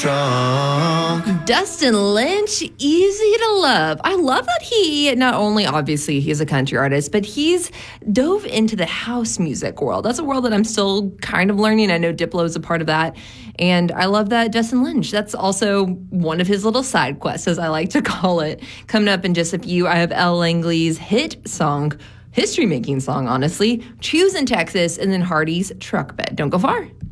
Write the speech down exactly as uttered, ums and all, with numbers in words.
drunk. Dustin Lynch, Easy to Love. I love that he, not only obviously he's a country artist, but he's dove into the house music world. That's a world that I'm still kind of learning. I know Diplo is a part of that. And I love that Dustin Lynch. That's also one of his little side quests, as I like to call it. Coming up in just a few, I have Elle Langley's hit song, history-making song, honestly, Choose in Texas, and then Hardy's Truck Bed. Don't go far.